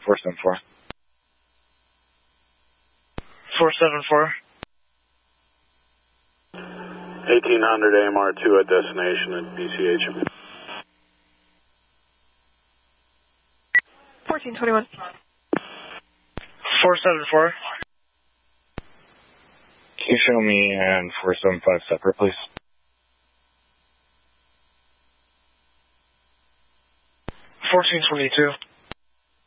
474. 474. 1800 AMR2 at destination at BCH. 1421. 474. Can you show me and 475 separate, please? 1422.